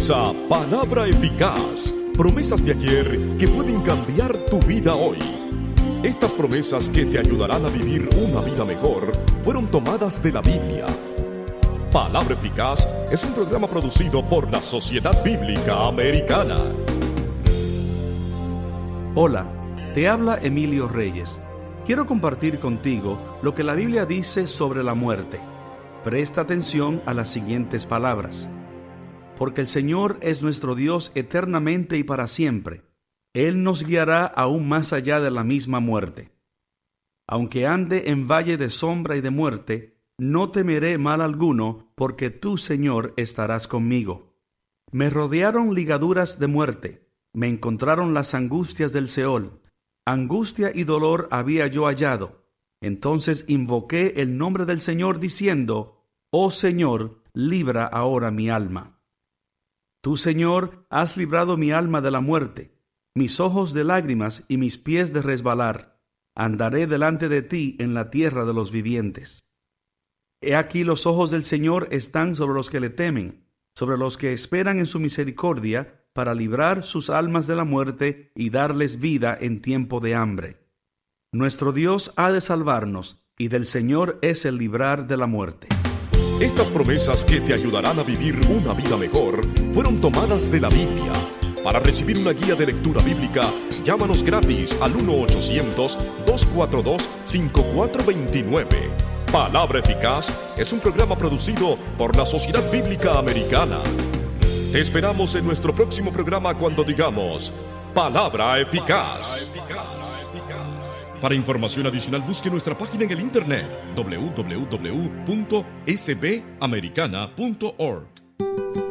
comienza Palabra Eficaz, promesas de ayer que pueden cambiar tu vida hoy. Estas promesas que te ayudarán a vivir una vida mejor fueron tomadas de la Biblia. Palabra Eficaz es un programa producido por la Sociedad Bíblica Americana. Hola, te habla Emilio Reyes. Quiero compartir contigo lo que la Biblia dice sobre la muerte. Presta atención a las siguientes palabras. Porque el Señor es nuestro Dios eternamente y para siempre. Él nos guiará aún más allá de la misma muerte. Aunque ande en valle de sombra y de muerte, no temeré mal alguno, porque tú, Señor, estarás conmigo. Me rodearon ligaduras de muerte, me encontraron las angustias del Seol. Angustia y dolor había yo hallado. Entonces invoqué el nombre del Señor diciendo: Oh Señor, libra ahora mi alma. Tú, Señor, has librado mi alma de la muerte, mis ojos de lágrimas y mis pies de resbalar. Andaré delante de ti en la tierra de los vivientes. He aquí los ojos del Señor están sobre los que le temen, sobre los que esperan en su misericordia, para librar sus almas de la muerte y darles vida en tiempo de hambre. Nuestro Dios ha de salvarnos, y del Señor es el librar de la muerte. Estas promesas que te ayudarán a vivir una vida mejor fueron tomadas de la Biblia. Para recibir una guía de lectura bíblica, llámanos gratis al 1-800-242-5429. Palabra Eficaz es un programa producido por la Sociedad Bíblica Americana. Te esperamos en nuestro próximo programa cuando digamos Palabra Eficaz. Para información adicional busque nuestra página en el internet www.sbamericana.org.